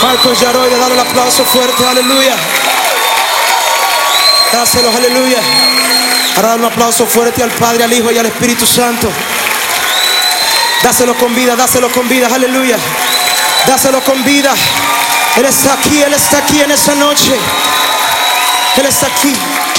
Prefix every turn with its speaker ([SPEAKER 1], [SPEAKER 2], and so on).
[SPEAKER 1] Marcos Yaroy, dale el aplauso fuerte, aleluya. Dáselo, aleluya. Ahora dale un aplauso fuerte al Padre, al Hijo y al Espíritu Santo. Dáselo con vida, aleluya. Dáselo con vida. Él está aquí en esa noche. Él está aquí.